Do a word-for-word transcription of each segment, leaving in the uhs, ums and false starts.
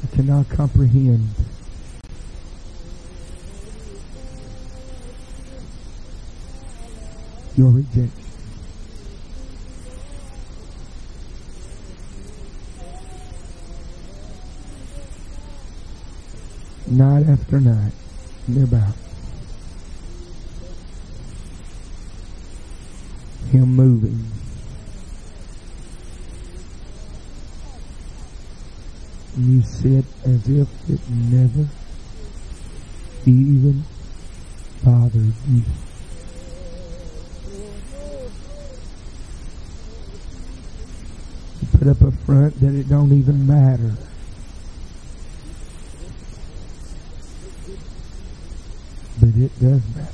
I cannot comprehend your rejection. Night after night, they're about Him moving. And you sit as if it never even bothered you. You put up a front that it don't even matter. But it does matter.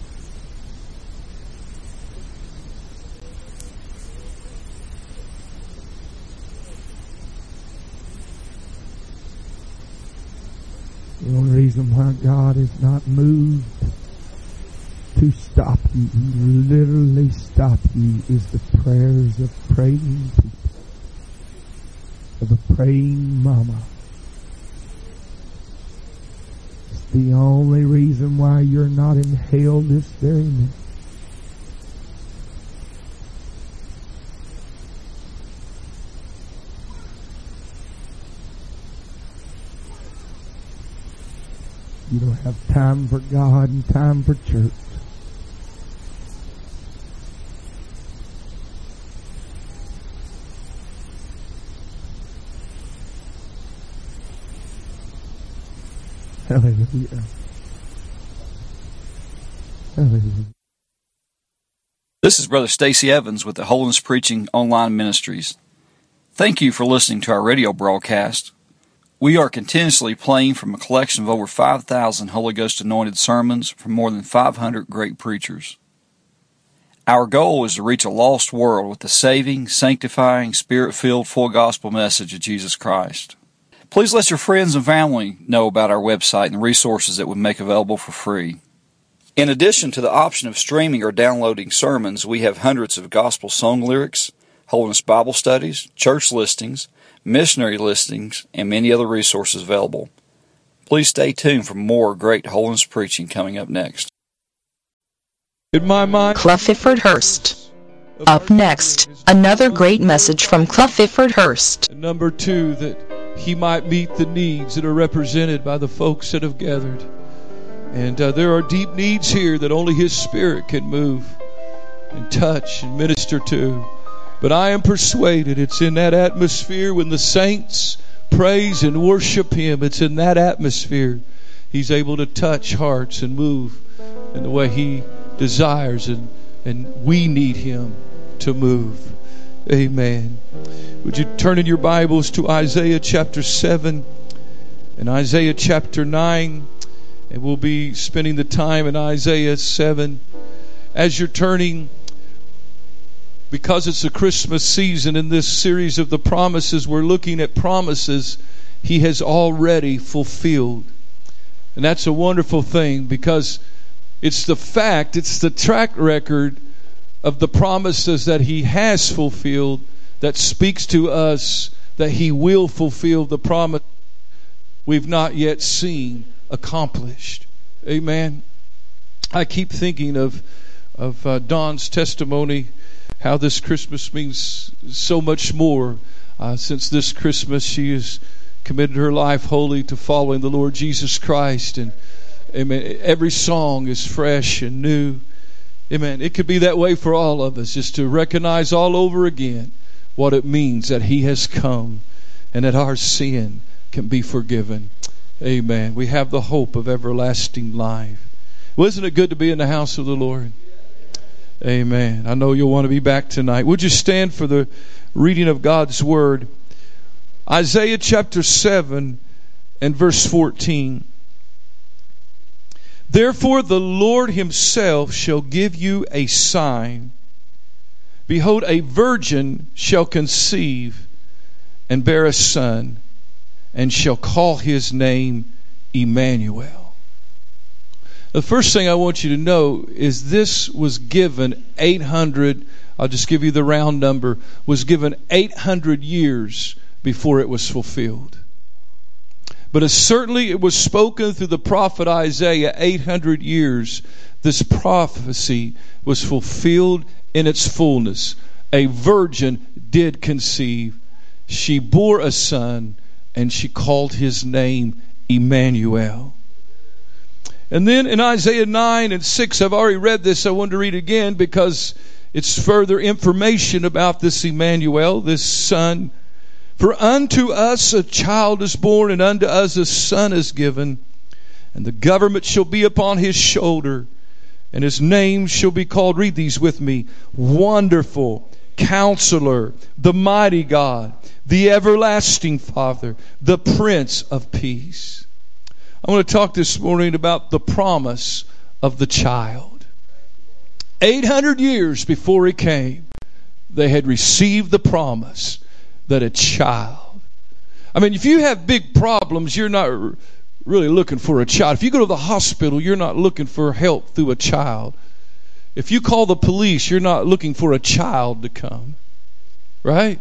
The only reason why God is not moved to stop you, literally stop you, is the prayers of praying people, of a praying mama. It's the only reason why you're not in hell this very minute. You don't have time for God and time for church. Hallelujah. Hallelujah. This is Brother Stacy Evans with the Holiness Preaching Online Ministries. Thank you for listening to our radio broadcast. We are continuously playing from a collection of over five thousand Holy Ghost anointed sermons from more than five hundred great preachers. Our goal is to reach a lost world with the saving, sanctifying, spirit-filled, full gospel message of Jesus Christ. Please let your friends and family know about our website and the resources that we make available for free. In addition to the option of streaming or downloading sermons, we have hundreds of gospel song lyrics, Holiness Bible studies, church listings, missionary listings, and many other resources available. Please stay tuned for more great holiness preaching coming up next. In my mind, Clifford Hurst. Up next, another great message from Clifford Hurst. Number two, that he might meet the needs that are represented by the folks that have gathered. And uh, there are deep needs here that only His Spirit can move and touch and minister to. But I am persuaded it's in that atmosphere when the saints praise and worship Him. It's in that atmosphere He's able to touch hearts and move in the way He desires, and, and we need Him to move. Amen. Would you turn in your Bibles to Isaiah chapter seven and Isaiah chapter nine, and we'll be spending the time in Isaiah seven. As you're turning, because it's the Christmas season, in this series of the promises, we're looking at promises He has already fulfilled. And that's a wonderful thing, because it's the fact, it's the track record of the promises that He has fulfilled that speaks to us that He will fulfill the promise we've not yet seen accomplished. Amen. I keep thinking of, of uh, Dawn's testimony, how this Christmas means so much more. Uh, since this Christmas, she has committed her life wholly to following the Lord Jesus Christ. And amen, every song is fresh and new. Amen. It could be that way for all of us, just to recognize all over again what it means that He has come and that our sin can be forgiven. Amen. We have the hope of everlasting life. Well, isn't it good to be in the house of the Lord? Amen. I know you'll want to be back tonight. Would you stand for the reading of God's Word? Isaiah chapter seven and verse fourteen. Therefore the Lord Himself shall give you a sign. Behold, a virgin shall conceive and bear a son, and shall call His name Emmanuel. The first thing I want you to know is this was given eight hundred, I'll just give you the round number, was given eight hundred years before it was fulfilled. But as certainly it was spoken through the prophet Isaiah eight hundred years, this prophecy was fulfilled in its fullness. A virgin did conceive. She bore a son, and she called his name Emmanuel. And then in Isaiah nine and six, I've already read this. I wanted to read it again because it's further information about this Emmanuel, this son. For unto us a child is born, and unto us a son is given, and the government shall be upon his shoulder, and his name shall be called, read these with me, Wonderful, Counselor, the Mighty God, the Everlasting Father, the Prince of Peace. I want to talk this morning about the promise of the child. eight hundred years before he came, they had received the promise that a child. I mean, if you have big problems, you're not really looking for a child. If you go to the hospital, you're not looking for help through a child. If you call the police, you're not looking for a child to come. Right?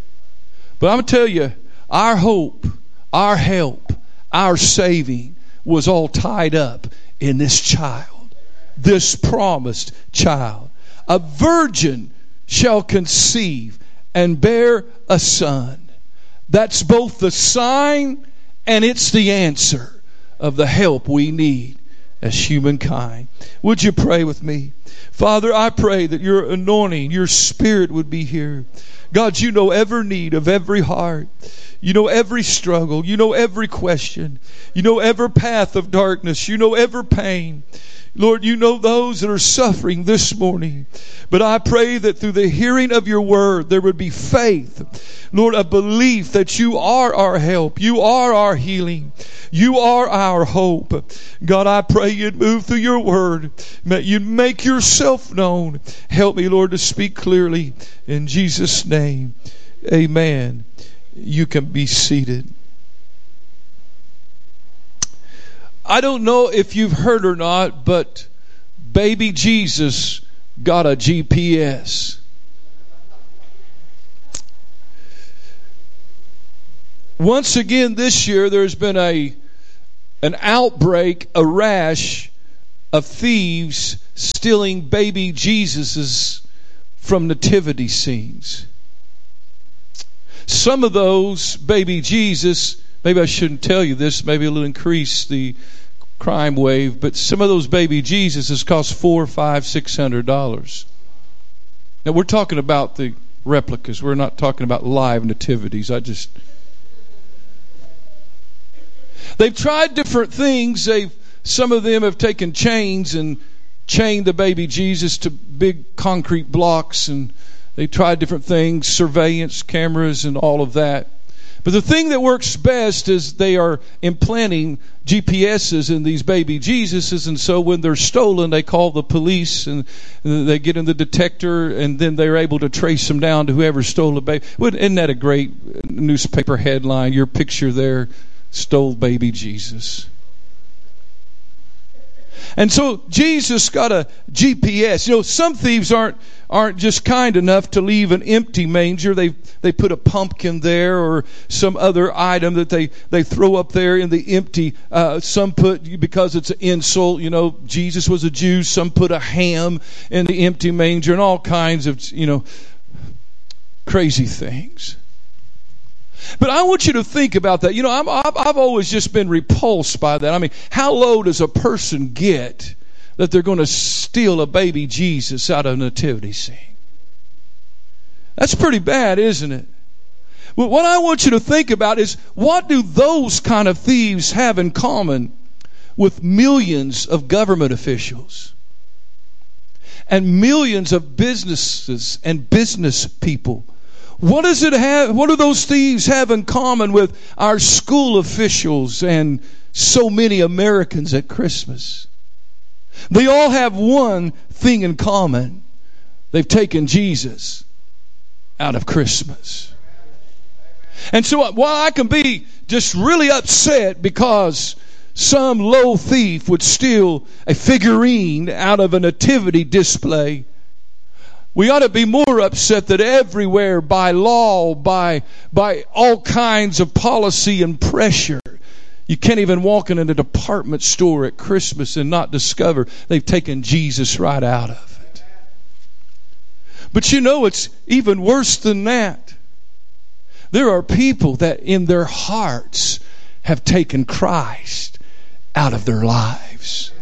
But I'm going to tell you, our hope, our help, our saving was all tied up in this child. This promised child. A virgin shall conceive and bear a son. That's both the sign and it's the answer of the help we need as humankind. Would you pray with me? Father, I pray that your anointing, your spirit would be here. God, you know every need of every heart. You know every struggle. You know every question. You know every path of darkness. You know every pain. Lord, you know those that are suffering this morning. But I pray that through the hearing of your word, there would be faith. Lord, a belief that you are our help. You are our healing. You are our hope. God, I pray you'd move through your word. You'd make yourself known. Help me, Lord, to speak clearly. In Jesus' name, amen. You can be seated. I don't know if you've heard or not, but baby Jesus got a G P S. Once again this year, there's been a an outbreak, a rash of thieves stealing baby Jesuses from nativity scenes. Some of those baby Jesus, maybe I shouldn't tell you this, maybe it'll increase the crime wave, but some of those baby Jesuses cost four, five, six hundred dollars. Now we're talking about the replicas. We're not talking about live nativities. I just they've tried different things. They've some of them have taken chains and chained the baby Jesus to big concrete blocks, and they tried different things, surveillance cameras and all of that. But the thing that works best is they are implanting G P S's in these baby Jesuses, and so when they're stolen, they call the police and they get in the detector, and then they're able to trace them down to whoever stole the baby. Isn't that a great newspaper headline? Your picture there, stole baby Jesus. And so Jesus got a G P S. You know, some thieves aren't aren't just kind enough to leave an empty manger. They they put a pumpkin there or some other item that they, they throw up there in the empty. Uh, some put, because it's an insult, you know, Jesus was a Jew. Some put a ham in the empty manger and all kinds of, you know, crazy things. But I want you to think about that. You know, I'm, I've, I've always just been repulsed by that. I mean, how low does a person get that they're going to steal a baby Jesus out of a nativity scene? That's pretty bad, isn't it? Well, what I want you to think about is, what do those kind of thieves have in common with millions of government officials and millions of businesses and business people? What does it have? What do those thieves have in common with our school officials and so many Americans at Christmas? They all have one thing in common. They've taken Jesus out of Christmas. And so while I can be just really upset because some low thief would steal a figurine out of a nativity display, we ought to be more upset that everywhere, by law, by by all kinds of policy and pressure, You can't even walk in a department store at Christmas and not discover they've taken Jesus right out of it. But you know, it's even worse than that. There are people that in their hearts have taken Christ out of their lives.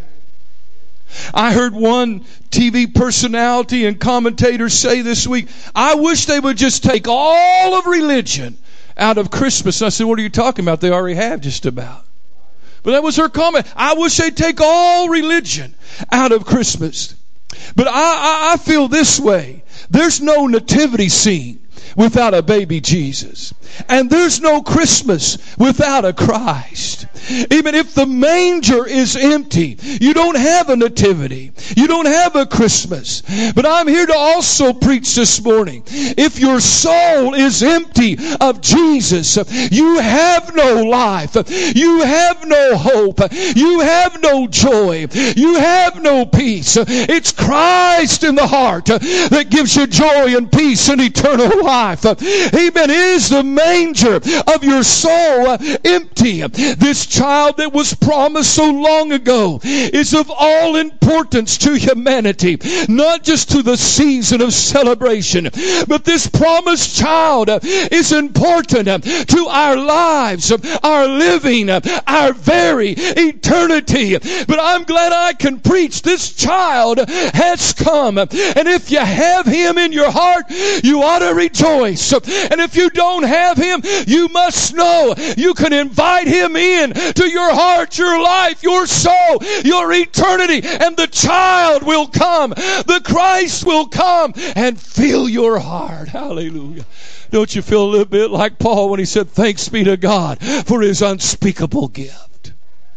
I heard one T V personality and commentator say this week, I wish they would just take all of religion out of Christmas. I said, what are you talking about? They already have just about. But that was her comment. I wish they'd take all religion out of Christmas. But I, I, I feel this way. There's no nativity scene without a baby Jesus. And there's no Christmas without a Christ. Even if the manger is empty, you don't have a nativity. You don't have a Christmas. But I'm here to also preach this morning. If your soul is empty of Jesus, you have no life. You have no hope. You have no joy. You have no peace. It's Christ in the heart that gives you joy and peace and eternal life. Amen. Is the manger of your soul empty? This child that was promised so long ago is of all importance to humanity, not just to the season of celebration, but this promised child is important to our lives, our living, our very eternity. But I'm glad I can preach this child has come, and if you have him in your heart, you ought to rejoice. And if you don't have him, you must know you can invite him in to your heart, your life, your soul, your eternity, and the child will come. The Christ will come and fill your heart. Hallelujah. Don't you feel a little bit like Paul when he said, thanks be to God for his unspeakable gift?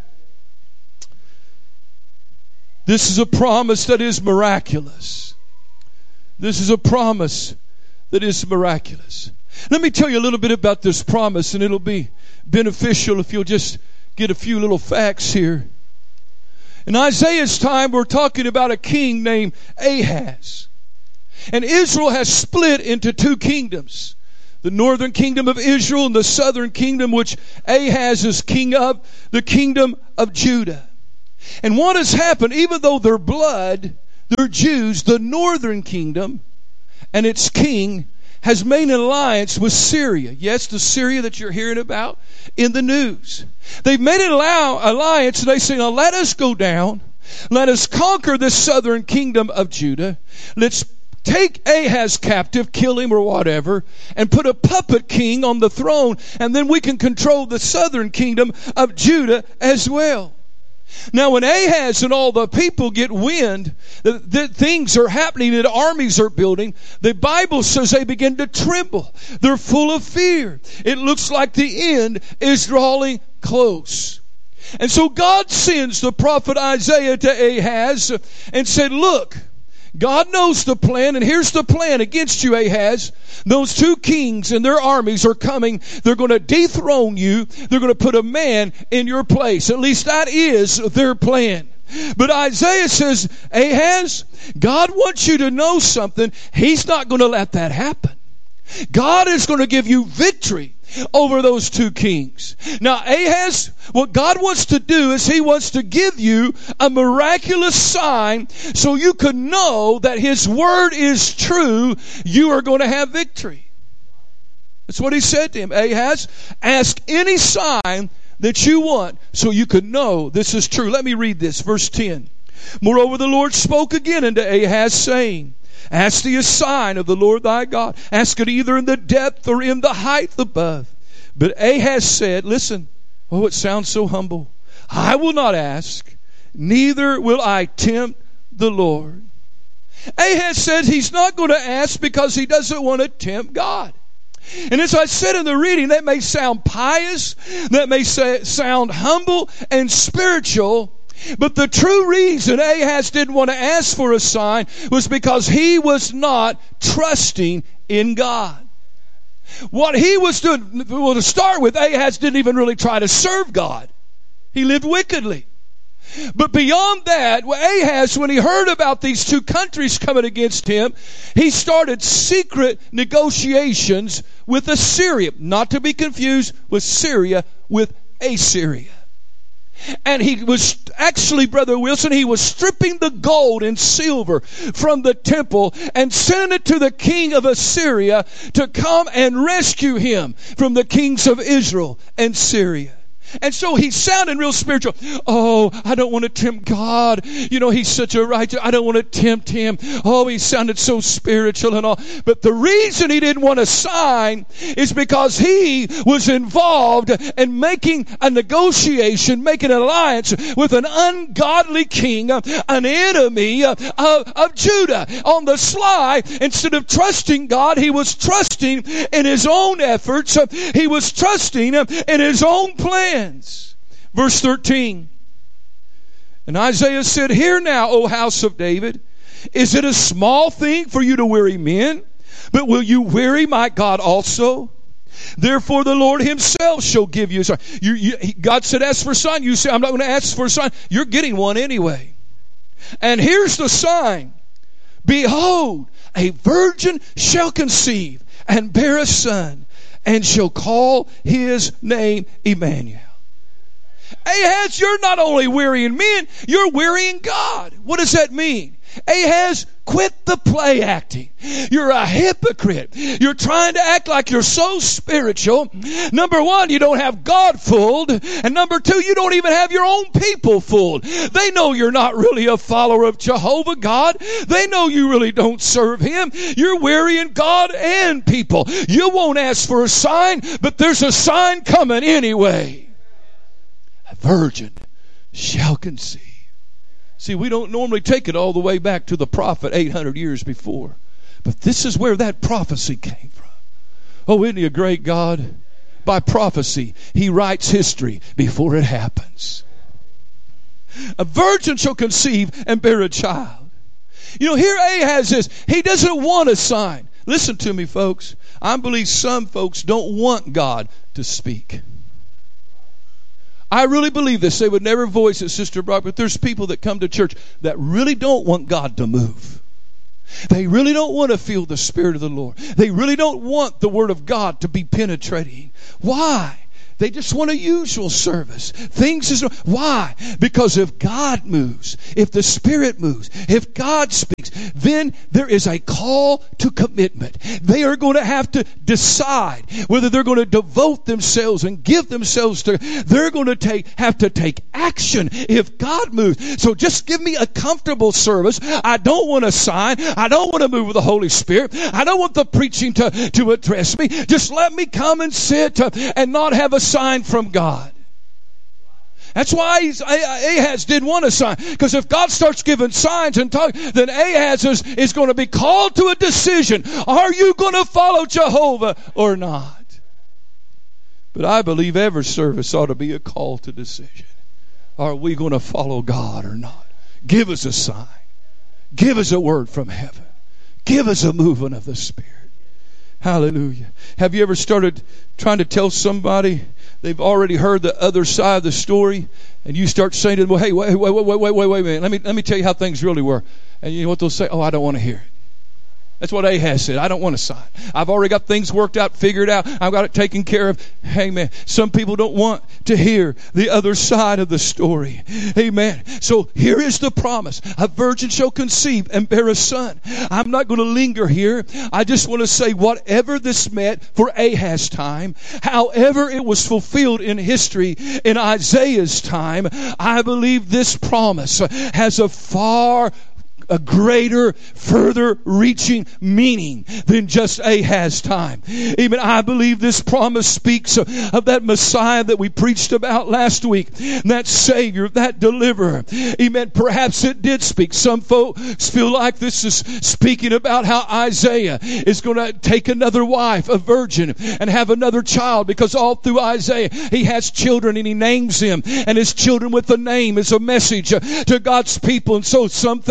This is a promise that is miraculous. This is a promise that is miraculous. Let me tell you a little bit about this promise, and it'll be beneficial if you'll just get a few little facts here. In Isaiah's time, we're talking about a king named Ahaz. And Israel has split into two kingdoms. The northern kingdom of Israel and the southern kingdom, which Ahaz is king of, the kingdom of Judah. And what has happened, even though they're blood, they're Jews, the northern kingdom and its king has made an alliance with Syria. Yes, the Syria that you're hearing about in the news. They've made an alliance, and they say, now let us go down. Let us conquer this southern kingdom of Judah. Let's take Ahaz captive, kill him or whatever, and put a puppet king on the throne, and then we can control the southern kingdom of Judah as well. Now, when Ahaz and all the people get wind that, that things are happening, that armies are building, the Bible says they begin to tremble. They're full of fear. It looks like the end is drawing close. And so God sends the prophet Isaiah to Ahaz and said, look, God knows the plan, and here's the plan against you, Ahaz. Those two kings and their armies are coming. They're going to dethrone you. They're going to put a man in your place. At least that is their plan. But Isaiah says, Ahaz, God wants you to know something. He's not going to let that happen. God is going to give you victory over those two kings. Now, Ahaz, what God wants to do is He wants to give you a miraculous sign so you can know that His word is true. You are going to have victory. That's what He said to him. Ahaz, ask any sign that you want so you can know this is true. Let me read this, verse ten. Moreover, the Lord spoke again unto Ahaz, saying, ask thee a sign of the Lord thy God. Ask it either in the depth or in the height above. But Ahaz said, listen, oh, it sounds so humble. I will not ask, neither will I tempt the Lord. Ahaz says he's not going to ask because he doesn't want to tempt God. And as I said in the reading, that may sound pious, that may say, sound humble and spiritual, but the true reason Ahaz didn't want to ask for a sign was because he was not trusting in God. What he was doing, well, to start with, Ahaz didn't even really try to serve God. He lived wickedly. But beyond that, Ahaz, when he heard about these two countries coming against him, he started secret negotiations with Assyria. Not to be confused with Syria, with Assyria. And he was actually, Brother Wilson, he was stripping the gold and silver from the temple and sending it to the king of Assyria to come and rescue him from the kings of Israel and Syria. And so he sounded real spiritual. Oh, I don't want to tempt God. You know, he's such a righteous. I don't want to tempt him. Oh, he sounded so spiritual and all. But the reason he didn't want to sign is because he was involved in making a negotiation, making an alliance with an ungodly king, an enemy of, of Judah. On the sly, instead of trusting God, he was trusting in his own efforts. He was trusting in his own plan. Verse thirteen. And Isaiah said, Hear now, O house of David, is it a small thing for you to weary men? But will you weary my God also? Therefore the Lord himself shall give you a sign. You, you, God said, ask for a sign. You say, I'm not going to ask for a sign. You're getting one anyway. And here's the sign. Behold, a virgin shall conceive and bear a son, and shall call his name Emmanuel. Ahaz, you're not only wearying men, you're wearying God. What does that mean? Ahaz, quit the play acting. You're a hypocrite. You're trying to act like you're so spiritual. Number one, you don't have God fooled. And number two, you don't even have your own people fooled. They know you're not really a follower of Jehovah God. They know you really don't serve him. You're wearying God and people. You won't ask for a sign, but there's a sign coming anyway. A virgin shall conceive. See, we don't normally take it all the way back to the prophet eight hundred years before. But this is where that prophecy came from. Oh, isn't he a great God? By prophecy, he writes history before it happens. A virgin shall conceive and bear a child. You know, here Ahaz is. He doesn't want a sign. Listen to me, folks. I believe some folks don't want God to speak. I really believe this. They would never voice it, Sister Brock, but there's people that come to church that really don't want God to move. They really don't want to feel the Spirit of the Lord. They really don't want the Word of God to be penetrating. Why? They just want a usual service. Things is why? Because if God moves, if the Spirit moves, if God speaks, then there is a call to commitment. They are going to have to decide whether they're going to devote themselves and give themselves to. They're going to take have to take action if God moves. So just give me a comfortable service. I don't want a sign. I don't want to move with the Holy Spirit. I don't want the preaching to, to address me. Just let me come and sit and not have a sign from God. That's why he's, Ahaz didn't want a sign. Because if God starts giving signs and talk, then Ahaz is, is going to be called to a decision. Are you going to follow Jehovah or not? But I believe every service ought to be a call to decision. Are we going to follow God or not? Give us a sign. Give us a word from heaven. Give us a movement of the Spirit. Hallelujah. Have you ever started trying to tell somebody they've already heard the other side of the story, and you start saying to them, well, hey, wait, wait, wait, wait, wait, wait, wait a minute. Let me, let me tell you how things really were. And you know what they'll say? Oh, I don't want to hear it. That's what Ahaz said. I don't want a sign. I've already got things worked out, figured out. I've got it taken care of. Amen. Some people don't want to hear the other side of the story. Amen. So here is the promise. A virgin shall conceive and bear a son. I'm not going to linger here. I just want to say whatever this meant for Ahaz's time, however it was fulfilled in history in Isaiah's time, I believe this promise has a far a greater, further reaching meaning than just Ahaz's time. Amen. I believe this promise speaks of, of that Messiah that we preached about last week. That Savior, that deliverer. Amen. Perhaps it did speak. Some folks feel like this is speaking about how Isaiah is going to take another wife, a virgin, and have another child, because all through Isaiah he has children and he names them, and his children with a name is a message to God's people. And so some thinks that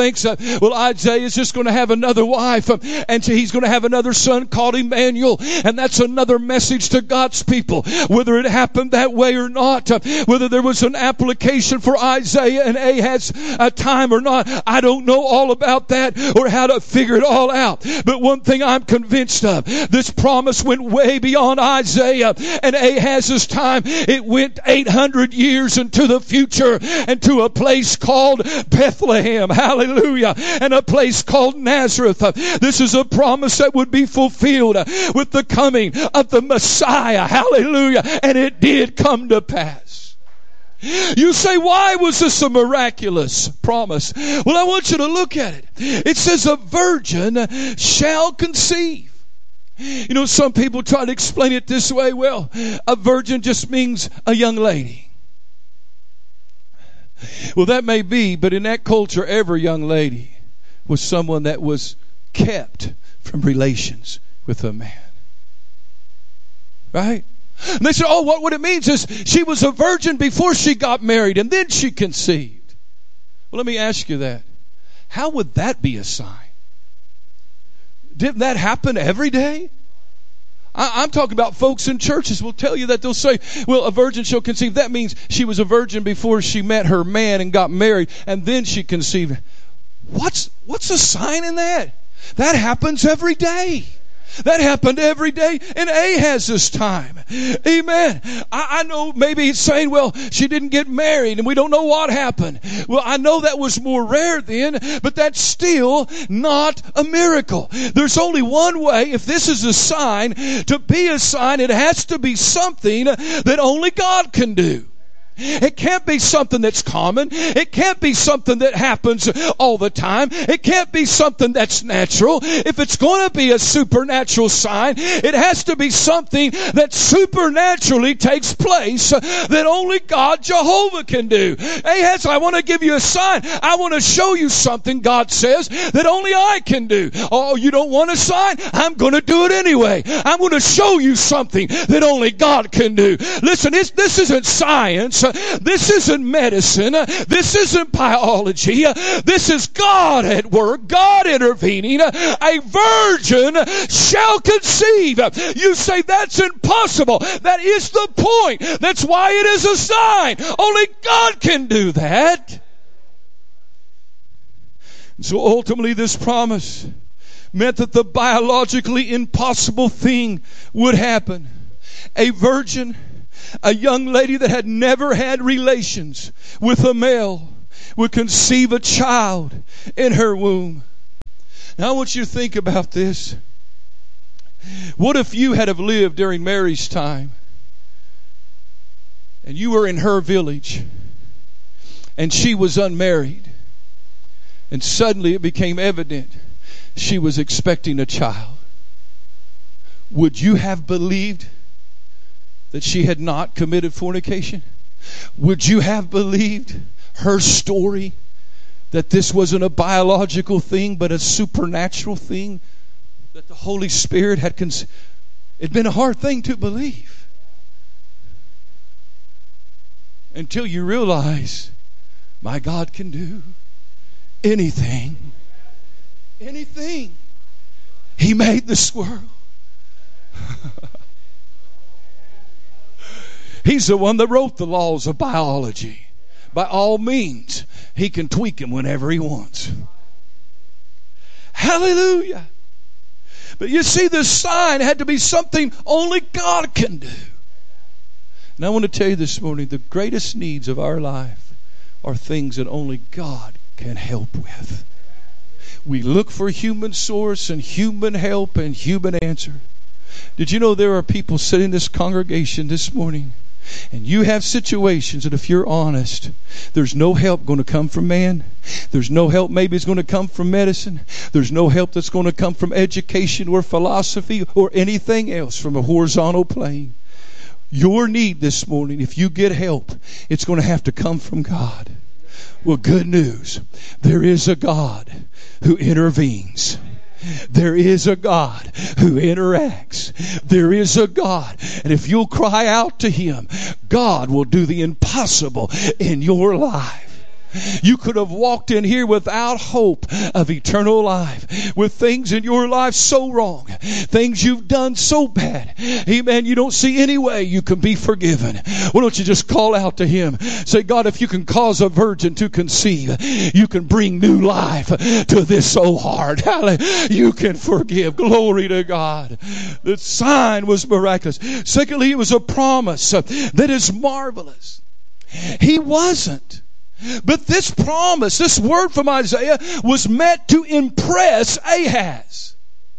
Well, Isaiah is just going to have another wife, and he's going to have another son called Emmanuel, and that's another message to God's people. Whether it happened that way or not, whether there was an application for Isaiah and Ahaz a time or not, I don't know all about that or how to figure it all out. But one thing I'm convinced of, this promise went way beyond Isaiah and Ahaz's time. It went eight hundred years into the future and to a place called Bethlehem. Hallelujah. And a place called Nazareth. This is a promise that would be fulfilled with the coming of the Messiah. Hallelujah. And it did come to pass. You say, why was this a miraculous promise? Well, I want you to look at it. It says a virgin shall conceive. You know, some people try to explain it this way. Well, a virgin just means a young lady. Well, that may be, but in that culture, every young lady was someone that was kept from relations with a man. Right? And they said, oh, what, what it means is she was a virgin before she got married and then she conceived. Well, let me ask you that. How would that be a sign? Didn't that happen every day? I, I'm talking about folks in churches will tell you that. They'll say, well, a virgin shall conceive. That means she was a virgin before she met her man and got married and then she conceived. What's, what's a sign in that? That happens every day. That happened every day in Ahaz's time. Amen. I, I know maybe he's saying, well, she didn't get married and we don't know what happened. Well, I know that was more rare then, but that's still not a miracle. There's only one way, if this is a sign, to be a sign, it has to be something that only God can do. It can't be something that's common. It can't be something that happens all the time. It can't be something that's natural. If it's going to be a supernatural sign, it has to be something that supernaturally takes place that only God, Jehovah, can do. Ahaz, I want to give you a sign. I want to show you something, God says, that only I can do. Oh, you don't want a sign? I'm going to do it anyway. I'm going to show you something that only God can do. Listen, it's, this isn't science. This isn't medicine. This isn't biology. This is God at work, God intervening. A virgin shall conceive. You say that's impossible. That is the point. That's why it is a sign. Only God can do that. So ultimately this promise meant that the biologically impossible thing would happen. A virgin, a young lady that had never had relations with a male, would conceive a child in her womb. Now I want you to think about this. What if you had have lived during Mary's time and you were in her village and she was unmarried and suddenly it became evident she was expecting a child? Would you have believed that she had not committed fornication? Would you have believed her story, that this wasn't a biological thing but a supernatural thing that the Holy Spirit had cons- it'd been a hard thing to believe until you realize my God can do anything. Anything. He made this world. He's the one that wrote the laws of biology. By all means, he can tweak them whenever he wants. Hallelujah. But you see, this sign had to be something only God can do. And I want to tell you this morning, the greatest needs of our life are things that only God can help with. We look for human source and human help and human answer. Did you know there are people sitting in this congregation this morning, and you have situations that if you're honest, there's no help going to come from man. There's no help maybe it's going to come from medicine. There's no help that's going to come from education or philosophy or anything else from a horizontal plane. Your need this morning, if you get help, it's going to have to come from God. Well, good news. There is a God who intervenes. There is a God who interacts. There is a God. And if you'll cry out to Him, God will do the impossible in your life. You could have walked in here without hope of eternal life, with things in your life so wrong, things you've done so bad. Amen. You don't see any way you can be forgiven. Why don't you just call out to Him? Say, God, if you can cause a virgin to conceive, you can bring new life to this so hard. You can forgive. Glory to God. The sign was miraculous. Secondly, it was a promise that is marvelous. He wasn't. But this promise, this word from Isaiah, was meant to impress Ahaz.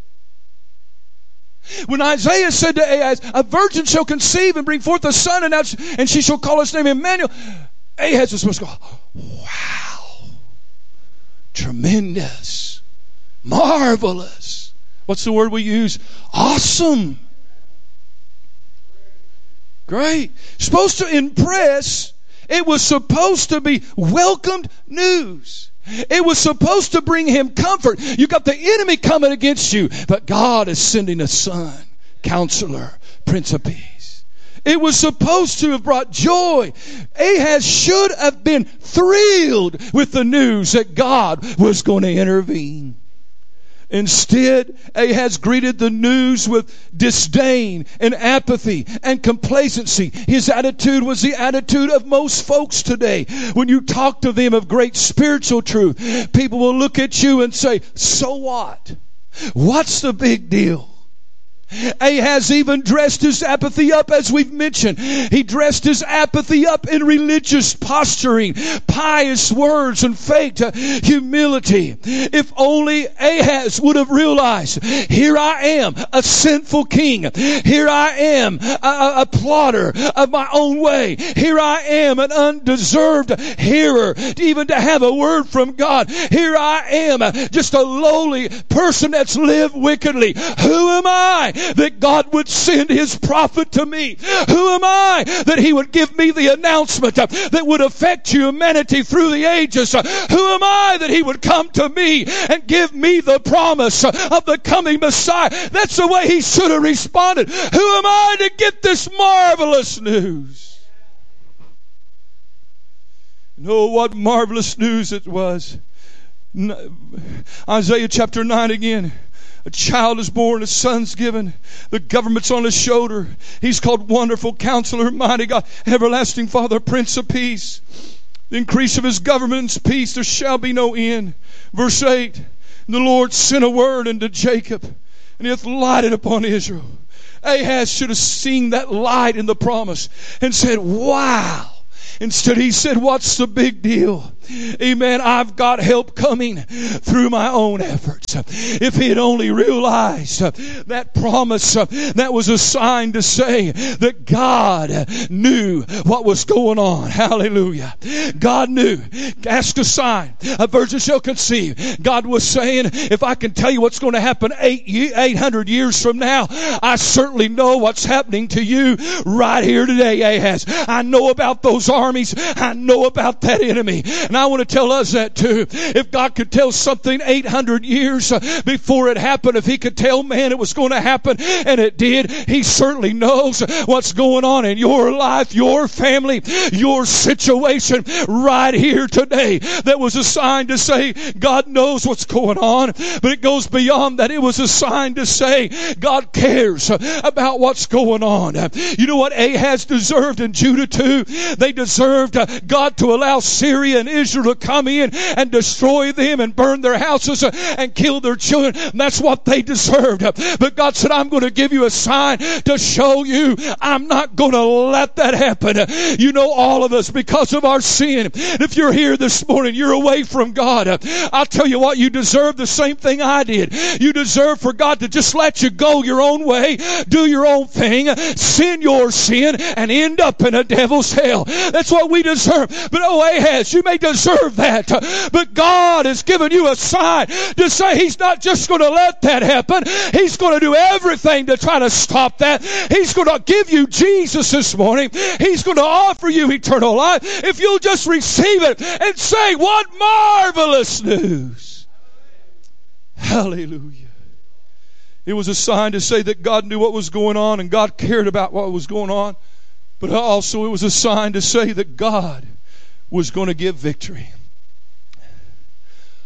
When Isaiah said to Ahaz, a virgin shall conceive and bring forth a son, and, and she shall call his name Emmanuel, Ahaz was supposed to go, wow, tremendous, marvelous. What's the word we use? Awesome. Great. Supposed to impress. It was supposed to be welcomed news. It was supposed to bring him comfort. You got the enemy coming against you, but God is sending a son, Counselor, Prince of Peace. It was supposed to have brought joy. Ahaz should have been thrilled with the news that God was going to intervene. Instead, Ahaz greeted the news with disdain and apathy and complacency. His attitude was the attitude of most folks today. When you talk to them of great spiritual truth, people will look at you and say, so what? What's the big deal? Ahaz even dressed his apathy up, as we've mentioned. He dressed his apathy up in religious posturing, pious words, and faked humility. If only Ahaz would have realized, here I am, a sinful king. Here I am, a, a plotter of my own way. Here I am, an undeserved hearer, even to have a word from God. Here I am, just a lowly person that's lived wickedly. Who am I that God would send His prophet to me? Who am I that He would give me the announcement that would affect humanity through the ages? Who am I that He would come to me and give me the promise of the coming Messiah? That's the way he should have responded. Who am I to get this marvelous news? Oh, what marvelous news it was. Isaiah chapter nine again. A child is born, a son's given. The government's on his shoulder. He's called Wonderful Counselor, Mighty God, Everlasting Father, Prince of Peace. The increase of His government's peace, there shall be no end. Verse eight, the Lord sent a word unto Jacob, and He hath lighted upon Israel. Ahaz should have seen that light in the promise and said, wow. Instead, he said, what's the big deal? Amen. I've got help coming through my own efforts. If he had only realized that promise, that was a sign to say that God knew what was going on. Hallelujah. God knew. Ask a sign. A virgin shall conceive. God was saying, if I can tell you what's going to happen eight, eight hundred years from now, I certainly know what's happening to you right here today, Ahaz. I know about those armies. I know about that enemy. And I want to tell us that too. If God could tell something eight hundred years before it happened, if He could tell man it was going to happen, and it did, He certainly knows what's going on in your life, your family, your situation right here today. That was a sign to say God knows what's going on, but it goes beyond that. It was a sign to say God cares about what's going on. You know what Ahaz deserved in Judah too? They deserved God to allow Syria and Israel to come in and destroy them and burn their houses and kill their children. That's what they deserved. But God said, I'm going to give you a sign to show you I'm not going to let that happen. You know, all of us, because of our sin, if you're here this morning, you're away from God, I'll tell you what, you deserve the same thing I did. You deserve for God to just let you go your own way, do your own thing, sin your sin, and end up in a devil's hell. That's what we deserve. But oh, Ahaz, you may deserve that. But God has given you a sign to say He's not just going to let that happen. He's going to do everything to try to stop that. He's going to give you Jesus this morning. He's going to offer you eternal life if you'll just receive it and say, what marvelous news. Hallelujah. It was a sign to say that God knew what was going on and God cared about what was going on. But also it was a sign to say that God was going to give victory.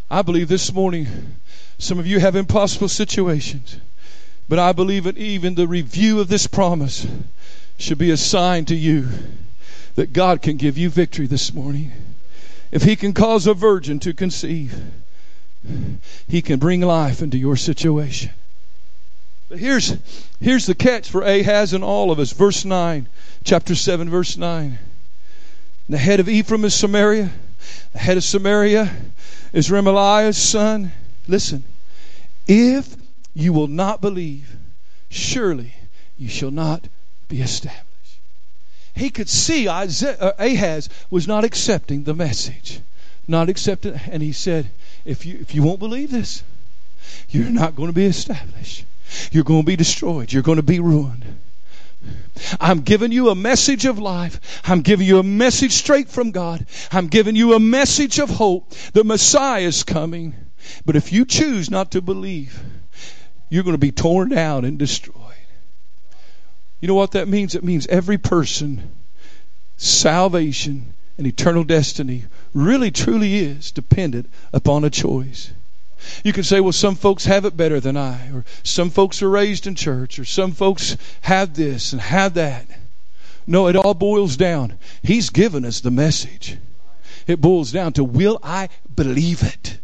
I believe this morning some of you have impossible situations, but I believe that even the review of this promise should be a sign to you that God can give you victory this morning. If He can cause a virgin to conceive, He can bring life into your situation. But here's, here's the catch for Ahaz and all of us. Verse nine, chapter seven, verse nine. The head of Ephraim is Samaria. The head of Samaria is Remaliah's son. Listen, if you will not believe, surely you shall not be established. He could see Isaiah, Ahaz was not accepting the message. Not accepting, and he said, if you, if you won't believe this, you're not going to be established. You're going to be destroyed. You're going to be ruined. I'm giving you a message of life. I'm giving you a message straight from God. I'm giving you a message of hope. The Messiah is coming. But if you choose not to believe, you're going to be torn down and destroyed. You know what that means? It means every person, salvation and eternal destiny really truly is dependent upon a choice. You can say, well, some folks have it better than I, or some folks are raised in church, or some folks have this and have that. No, it all boils down. He's given us the message. It boils down to, will I believe it?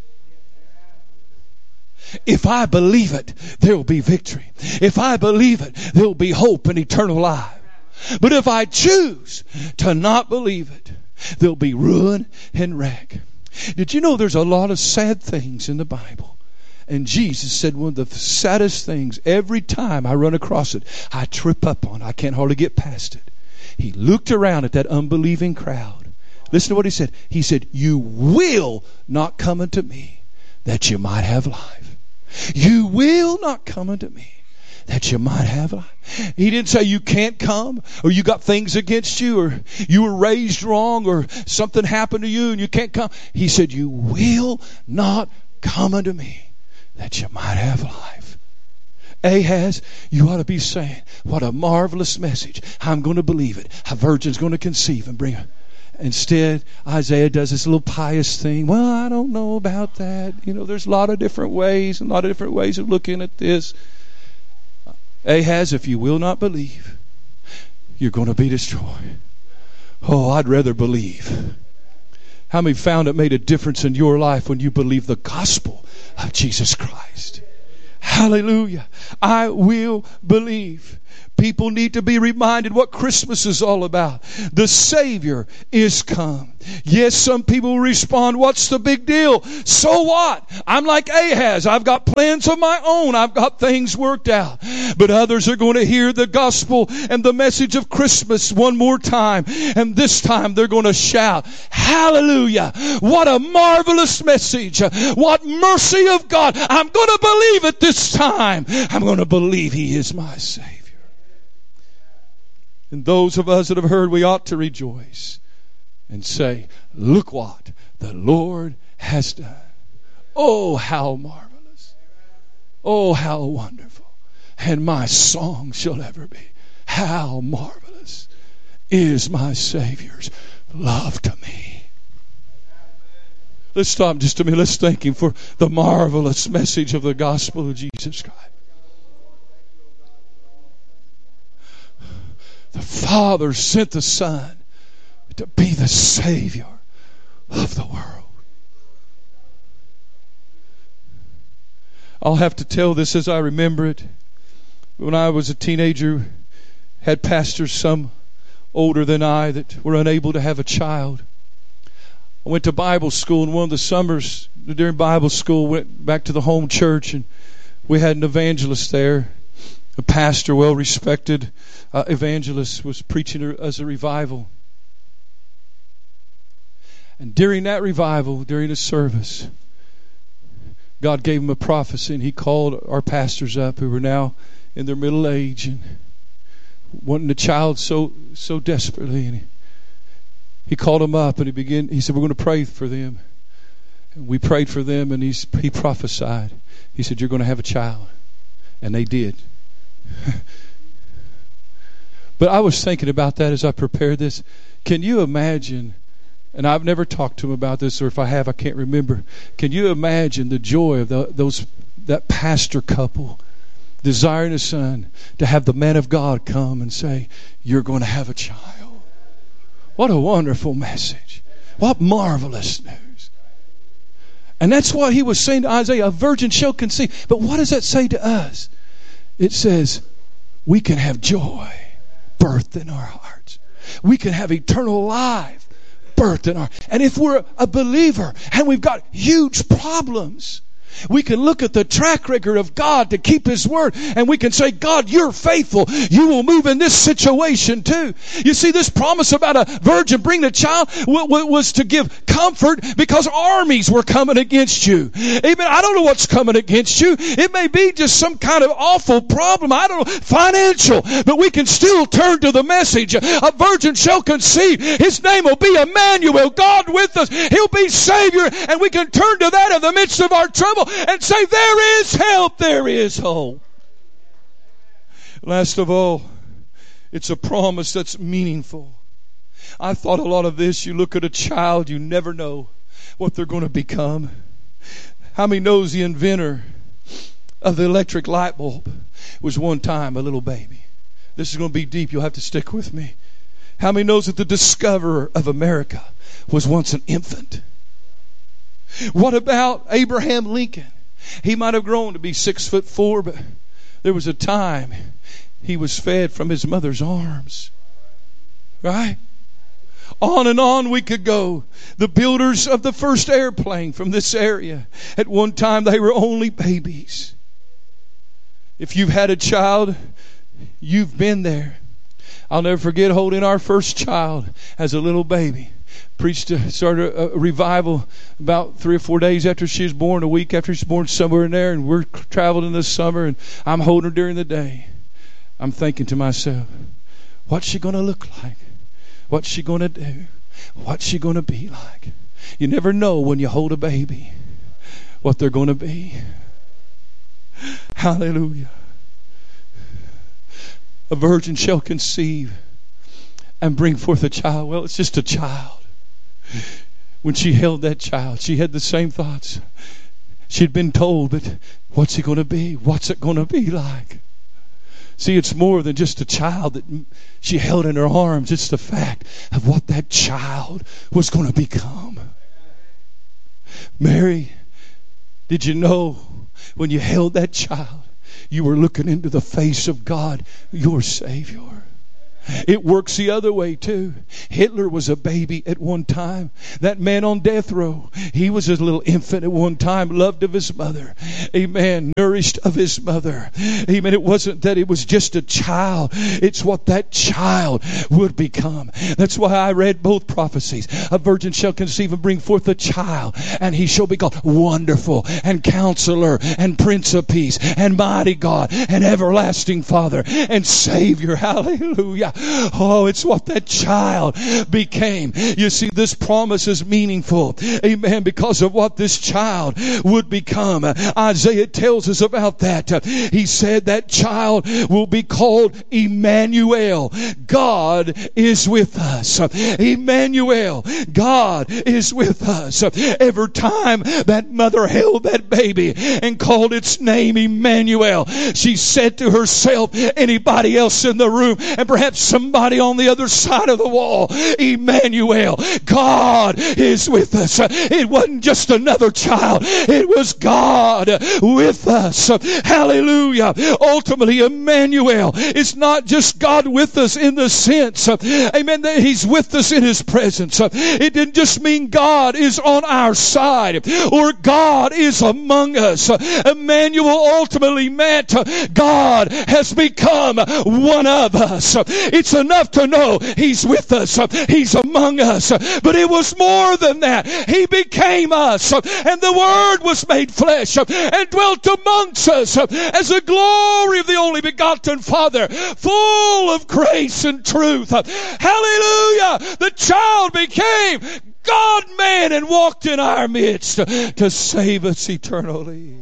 If I believe it, there will be victory. If I believe it, there will be hope and eternal life. But if I choose to not believe it, there will be ruin and wreck. Did you know there's a lot of sad things in the Bible? And Jesus said one of the saddest things, every time I run across it, I trip up on it. I can't hardly get past it. He looked around at that unbelieving crowd. Listen to what he said. He said, you will not come unto me that you might have life. You will not come unto me that you might have life. He didn't say you can't come, or you got things against you, or you were raised wrong, or something happened to you and you can't come. He said, you will not come unto me that you might have life. Ahaz, you ought to be saying, what a marvelous message. I'm going to believe it. A virgin's going to conceive and bring her. Instead, Isaiah does this little pious thing. Well, I don't know about that. You know, there's a lot of different ways, and a lot of different ways of looking at this. Ahaz, if you will not believe, you're going to be destroyed. Oh, I'd rather believe. How many found it made a difference in your life when you believe the gospel of Jesus Christ? Hallelujah. I will believe. People need to be reminded what Christmas is all about. The Savior is come. Yes, some people respond, what's the big deal? So what? I'm like Ahaz. I've got plans of my own. I've got things worked out. But others are going to hear the gospel and the message of Christmas one more time. And this time they're going to shout, hallelujah. What a marvelous message. What mercy of God. I'm going to believe it this time. I'm going to believe He is my Savior. And those of us that have heard, we ought to rejoice and say, look what the Lord has done. Oh, how marvelous. Oh, how wonderful. And my song shall ever be, how marvelous is my Savior's love to me. Let's stop just a minute. Let's thank Him for the marvelous message of the gospel of Jesus Christ. The Father sent the Son to be the Savior of the world. I'll have to tell this as I remember it. When I was a teenager, had pastors, some older than I, that were unable to have a child. I went to Bible school, and one of the summers during Bible school, went back to the home church, and we had an evangelist there. A pastor, well-respected uh, evangelist, was preaching as a revival. And during that revival, during a service, God gave him a prophecy, and he called our pastors up who were now in their middle age and wanting a child so so desperately. And he, he called them up, and he began. He said, "We're going to pray for them." And we prayed for them, and he's, he prophesied. He said, "You're going to have a child," and they did. But I was thinking about that as I prepared this. Can you imagine And I've never talked to him about this, or if I have, I can't remember. Can you imagine the joy of the, those that pastor couple desiring a son to have the man of God come and say, you're going to have a child? What a wonderful message. What marvelous news. And that's what he was saying to Isaiah, a virgin shall conceive. But what does that say to us? It says, we can have joy birthed in our hearts. We can have eternal life birthed in our. And if we're a believer and we've got huge problems, we can look at the track record of God to keep His word, and we can say, God, you're faithful. You will move in this situation too. You see, this promise about a virgin bringing a child was to give comfort because armies were coming against you. Amen. I don't know what's coming against you. It may be just some kind of awful problem. I don't know, financial. But we can still turn to the message. A virgin shall conceive. His name will be Emmanuel, God with us. He'll be Savior. And we can turn to that in the midst of our trouble and say, there is help, there is hope. Last of all, it's a promise that's meaningful. I thought a lot of this. You look at a child, you never know what they're going to become. How many knows the inventor of the electric light bulb was one time a little baby? This is going to be deep. You'll have to stick with me. How many knows that the discoverer of America was once an infant? What about Abraham Lincoln? He might have grown to be six foot four, but there was a time he was fed from his mother's arms. Right? On and on we could go. The builders of the first airplane from this area, at one time they were only babies. If you've had a child, you've been there. I'll never forget holding our first child as a little baby. Preached, a, started a, a revival about three or four days after she was born, a week after she was born, somewhere in there. And we're traveling in the summer, and I'm holding her during the day. I'm thinking to myself, what's she going to look like? What's she going to do? What's she going to be like? You never know when you hold a baby what they're going to be. Hallelujah. A virgin shall conceive and bring forth a child. Well, it's just a child. When she held that child, she had the same thoughts. She'd been told, but what's he going to be? What's it going to be like? See, it's more than just a child that she held in her arms. It's the fact of what that child was going to become. Mary, did you know when you held that child, you were looking into the face of God, your Savior? It works the other way too. Hitler was a baby at one time. That man on death row, he was a little infant at one time, loved of his mother. Amen. Nourished of his mother. Amen. It wasn't that it was just a child. It's what that child would become. That's why I read both prophecies. A virgin shall conceive and bring forth a child, and he shall be called Wonderful and Counselor and Prince of Peace and Mighty God and Everlasting Father and Savior. Hallelujah. Oh, it's what that child became. You see, this promise is meaningful. Amen. Because of what this child would become. Isaiah tells us about that. He said that child will be called Emmanuel. God is with us. Emmanuel. God is with us. Every time that mother held that baby and called its name Emmanuel, she said to herself, anybody else in the room, and perhaps somebody on the other side of the wall, Emmanuel, God is with us. It wasn't just another child. It was God with us. Hallelujah. Ultimately, Emmanuel is not just God with us in the sense, amen, that He's with us in His presence. It didn't just mean God is on our side or God is among us. Emmanuel ultimately meant God has become one of us. It's enough to know He's with us. He's among us. But it was more than that. He became us. And the Word was made flesh and dwelt amongst us as the glory of the only begotten Father, full of grace and truth. Hallelujah! The child became God-man and walked in our midst to save us eternally.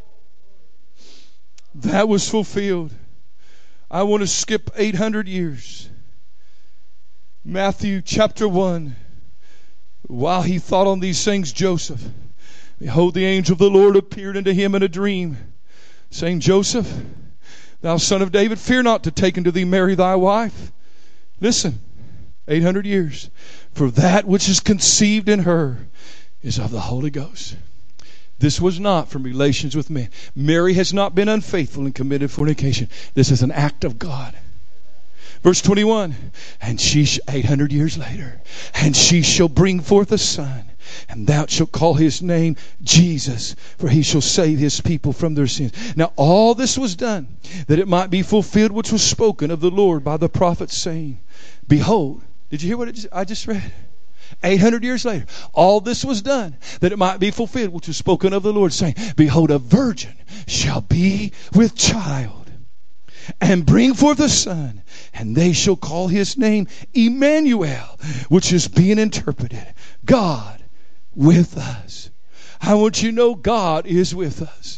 That was fulfilled. I want to skip eight hundred years. Matthew chapter one, While he thought on these things, Joseph, behold, the angel of the Lord appeared unto him in a dream, saying, Joseph, thou son of David, fear not to take unto thee Mary thy wife. Listen, eight hundred years. For that which is conceived in her is of the Holy Ghost. This was not from relations with men. Mary has not been unfaithful and committed fornication. This is an act of God. Verse twenty-one, and she, eight hundred years later, and she shall bring forth a son, and thou shalt call his name Jesus, for he shall save his people from their sins. Now all this was done, that it might be fulfilled which was spoken of the Lord by the prophet, saying, behold, did you hear what it just, I just read? eight hundred years later, all this was done, that it might be fulfilled which was spoken of the Lord, saying, behold, a virgin shall be with child, and bring forth a son, and they shall call his name Emmanuel, which is being interpreted, God with us. I want you to know God is with us.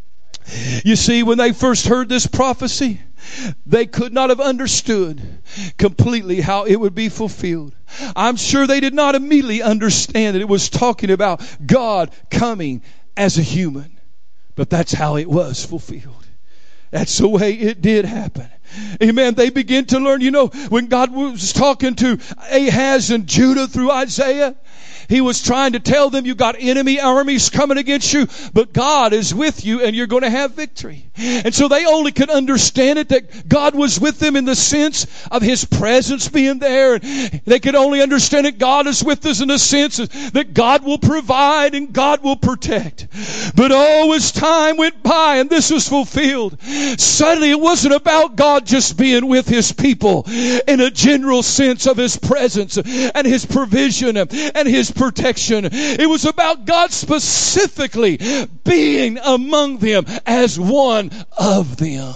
You see, when they first heard this prophecy, they could not have understood completely how it would be fulfilled. I'm sure they did not immediately understand that it was talking about God coming as a human. But that's how it was fulfilled. That's the way it did happen. Amen. They begin to learn, you know, when God was talking to Ahaz and Judah through Isaiah, he was trying to tell them, you got enemy armies coming against you, but God is with you and you're going to have victory. And so they only could understand it that God was with them in the sense of his presence being there. And they could only understand it, God is with us in the sense that God will provide and God will protect. But oh, as time went by and this was fulfilled, suddenly it wasn't about God just being with his people in a general sense of his presence and his provision and his protection. It was about God specifically being among them as one of them.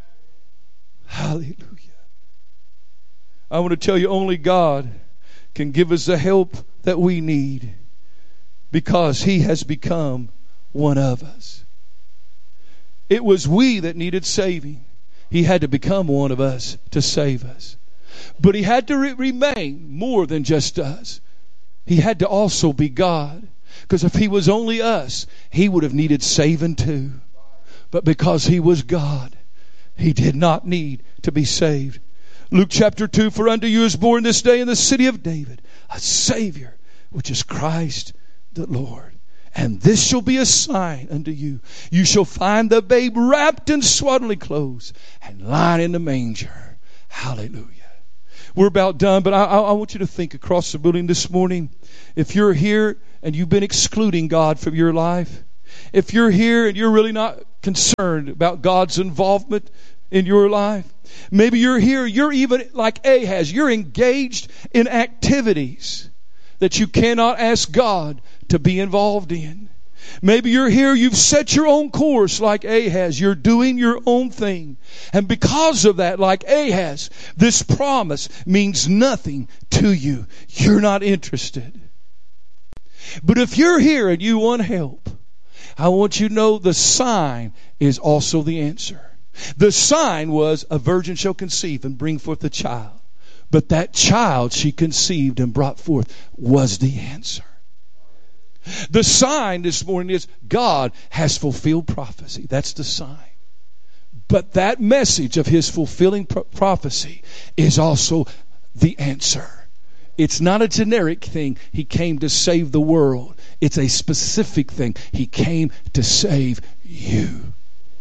Hallelujah. I want to tell you, only God can give us the help that we need because he has become one of us. It was we that needed saving. He had to become one of us to save us. But he had to re- remain more than just us. He had to also be God. Because if he was only us, he would have needed saving too. But because he was God, he did not need to be saved. Luke chapter two, for unto you is born this day in the city of David a Savior, which is Christ the Lord. And this shall be a sign unto you. You shall find the babe wrapped in swaddling clothes and lying in the manger. Hallelujah. We're about done, but I, I want you to think across the building this morning. If you're here and you've been excluding God from your life, if you're here and you're really not concerned about God's involvement in your life, maybe you're here, you're even like Ahaz, you're engaged in activities that you cannot ask God to be involved in. Maybe you're here, you've set your own course like Ahaz. You're doing your own thing. And because of that, like Ahaz, this promise means nothing to you. You're not interested. But if you're here and you want help, I want you to know the sign is also the answer. The sign was a virgin shall conceive and bring forth a child. But that child she conceived and brought forth was the answer. The sign this morning is God has fulfilled prophecy. That's the sign. But that message of his fulfilling pro- prophecy is also the answer. It's not a generic thing. He came to save the world. It's a specific thing. He came to save you.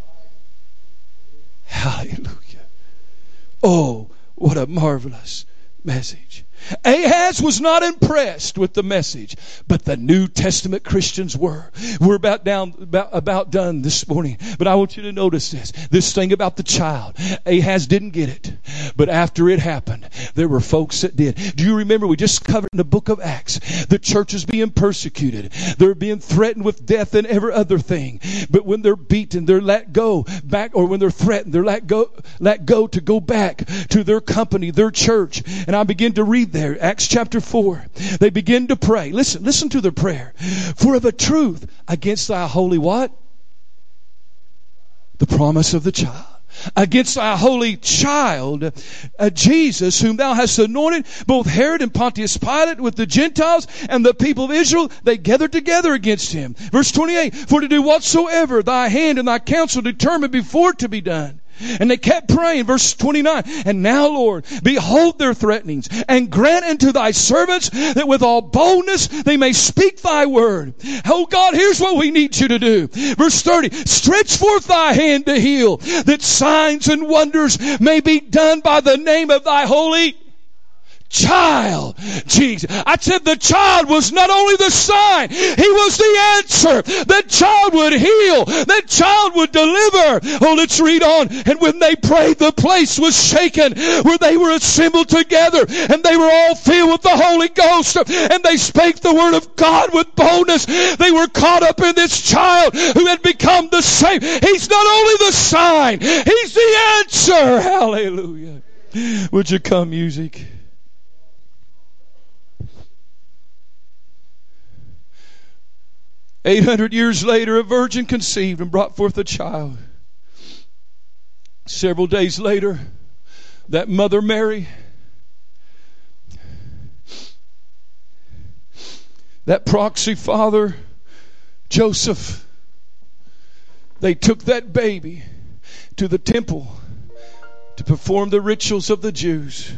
Hallelujah. Oh, what a marvelous message. Ahaz was not impressed with the message, but the New Testament Christians were. We're about down, about, about done this morning, but I want you to notice this. This thing about the child. Ahaz didn't get it, but after it happened, there were folks that did. Do you remember we just covered in the book of Acts, the church is being persecuted. They're being threatened with death and every other thing. But when they're beaten, they're let go back, or when they're threatened, they're let go, let go to go back to their company, their church. And I begin to read there, Acts chapter four. They begin to pray. Listen, listen to their prayer. For of a truth against thy holy what? The promise of the child. against thy holy child, uh, Jesus, whom thou hast anointed. Both Herod and Pontius Pilate with the Gentiles and the people of Israel, they gathered together against him. Verse twenty-eight, for to do whatsoever thy hand and thy counsel determined before to be done. And they kept praying. Verse twenty-nine, and now, Lord, behold their threatenings, and grant unto thy servants that with all boldness they may speak thy word. Oh God, here's what we need you to do. Verse thirty, stretch forth thy hand to heal, that signs and wonders may be done by the name of thy holy child. Jesus. I said the child was not only the sign, he was the answer. That child would heal. That child would deliver. Oh, let's read on. And when they prayed, the place was shaken where they were assembled together, and they were all filled with the Holy Ghost, and they spake the word of God with boldness. They were caught up in this child who had become the same. He's not only the sign, he's the answer. Hallelujah. Would you come, music? Eight hundred years later, a virgin conceived and brought forth a child. Several days later, that mother Mary, that proxy father Joseph, they took that baby to the temple to perform the rituals of the Jews.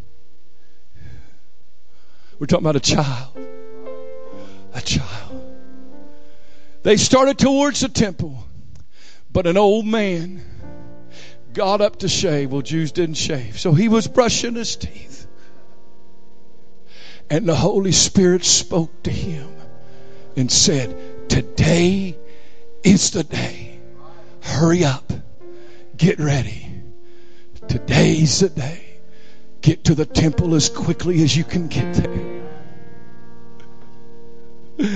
We're talking about a child. A child. They started towards the temple, but an old man got up to shave. Well, Jews didn't shave, so he was brushing his teeth. And the Holy Spirit spoke to him and said, today is the day. Hurry up. Get ready. Today's the day. Get to the temple as quickly as you can get there.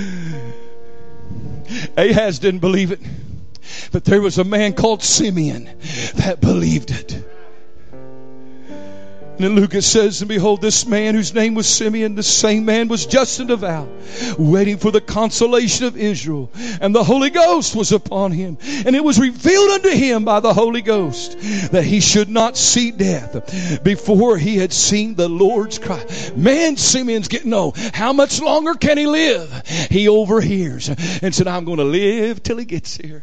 Ahaz didn't believe it, but there was a man called Simeon that believed it. And then Luke says, and behold, this man whose name was Simeon, the same man was just and devout, waiting for the consolation of Israel. And the Holy Ghost was upon him. And it was revealed unto him by the Holy Ghost that he should not see death before he had seen the Lord's Christ. Man, Simeon's getting old. How much longer can he live? He overhears and said, I'm going to live till he gets here.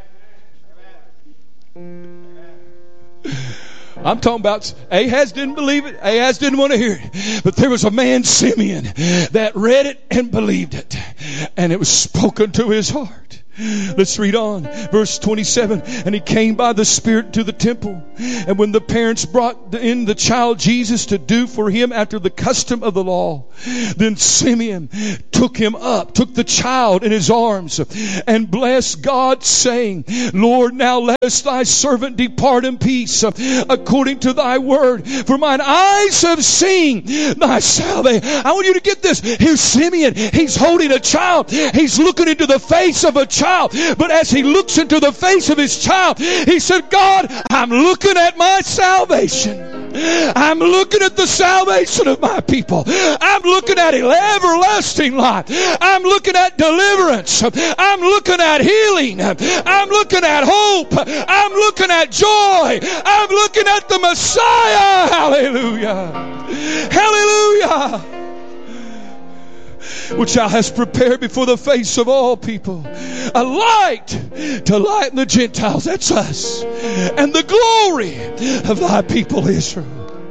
I'm talking about Ahaz didn't believe it. Ahaz didn't want to hear it. But there was a man, Simeon, that read it and believed it. And it was spoken to his heart. Let's read on. Verse twenty-seven. And he came by the Spirit to the temple. And when the parents brought in the child Jesus to do for him after the custom of the law, then Simeon took him up, took the child in his arms, and blessed God, saying, Lord, now lettest thy servant depart in peace, according to thy word. For mine eyes have seen thy salvation. I want you to get this. Here's Simeon. He's holding a child. He's looking into the face of a child. But as he looks into the face of his child, he said, God, I'm looking at my salvation. I'm looking at the salvation of my people. I'm looking at everlasting life. I'm looking at deliverance. I'm looking at healing. I'm looking at hope. I'm looking at joy. I'm looking at the Messiah. Hallelujah. Hallelujah. Which thou hast prepared before the face of all people, a light to lighten the Gentiles, that's us, and the glory of thy people Israel.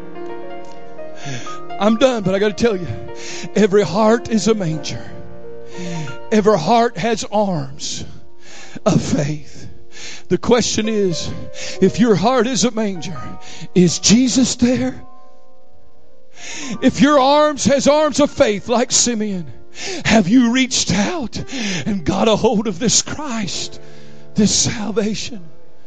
I'm done, but I got to tell you, every heart is a manger. Every heart has arms of faith. The question is, if your heart is a manger, is Jesus there? If your arms has arms of faith like Simeon, have you reached out and got a hold of this Christ, this salvation?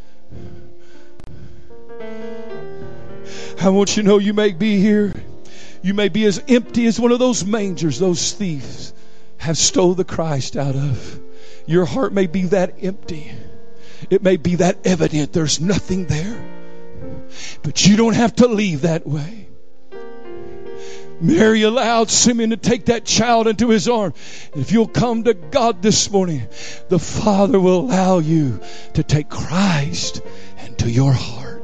I want you to know you may be here. You may be as empty as one of those mangers those thieves have stole the Christ out of. Your heart may be that empty. It may be that evident there's nothing there. But you don't have to leave that way. Mary allowed Simeon to take that child into his arms. If you'll come to God this morning, the Father will allow you to take Christ into your heart.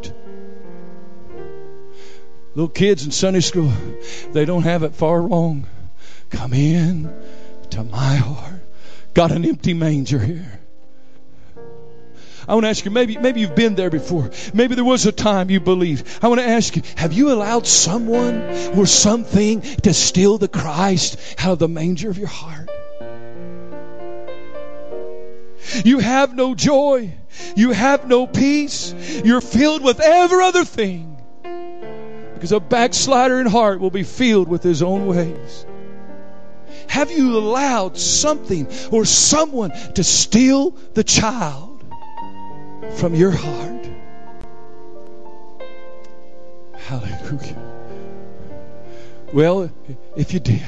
Little kids in Sunday school, they don't have it far wrong. Come in to my heart. Got an empty manger here. I want to ask you, maybe maybe you've been there before. Maybe there was a time you believed. I want to ask you, have you allowed someone or something to steal the Christ out of the manger of your heart? You have no joy. You have no peace. You're filled with every other thing. Because a backslider in heart will be filled with his own ways. Have you allowed something or someone to steal the child from your heart? Hallelujah. Well, if you did,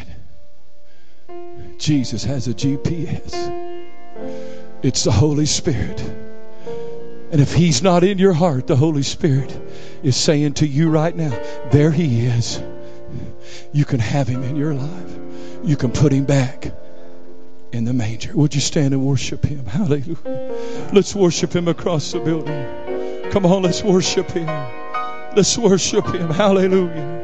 Jesus has a G P S. It's the Holy Spirit. And if He's not in your heart, the Holy Spirit is saying to you right now, there He is. You can have Him in your life. You can put Him back in the manger. Would you stand and worship Him? Hallelujah. Let's worship Him across the building. Come on, let's worship Him. Let's worship Him. Hallelujah.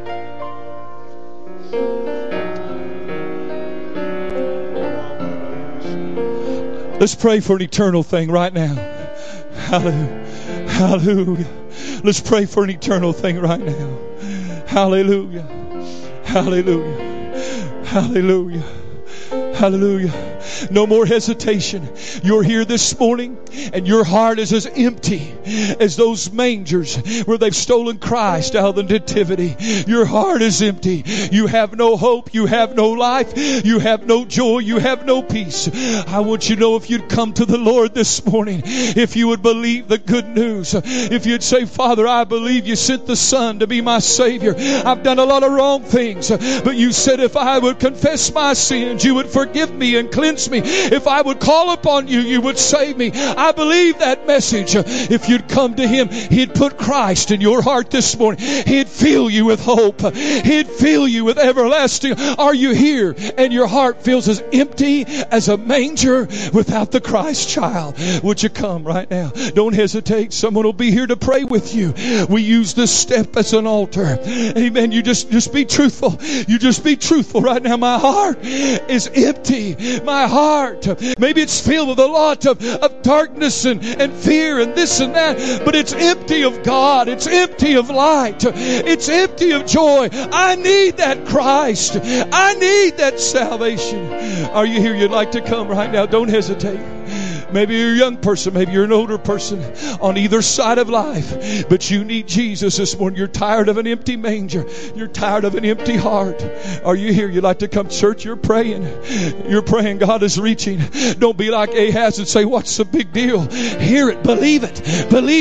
Let's pray for an eternal thing right now. Hallelujah. Hallelujah. Let's pray for an eternal thing right now. Hallelujah. Hallelujah. Hallelujah. Hallelujah. No more hesitation. You're here this morning and your heart is as empty as those mangers where they've stolen Christ out of the nativity. Your heart is empty. You have no hope. You have no life. You have no joy. You have no peace. I want you to know, if you'd come to the Lord this morning, if you would believe the good news, if you'd say, Father, I believe you sent the Son to be my Savior. I've done a lot of wrong things, but you said if I would confess my sins, you would forgive me and cleanse me. If I would call upon you, you would save me. I believe that message. If you'd come to Him, He'd put Christ in your heart this morning. He'd fill you with hope. He'd fill you with everlasting. Are you here and your heart feels as empty as a manger without the Christ child? Would you come right now? Don't hesitate. Someone will be here to pray with you. We use this step as an altar. Amen. You just, just be truthful. You just be truthful right now. My heart is empty. My heart, maybe it's filled with a lot of, of darkness and, and fear and this and that, but it's empty of God. It's empty of light. It's empty of joy. I need that Christ. I need that salvation. Are you here? You'd like to come right now? Don't hesitate. Maybe you're a young person. Maybe you're an older person on either side of life. But you need Jesus this morning. You're tired of an empty manger. You're tired of an empty heart. Are you here? You'd like to come to church? You're praying. You're praying. God is reaching. Don't be like Ahaz and say, what's the big deal? Hear it. Believe it. Believe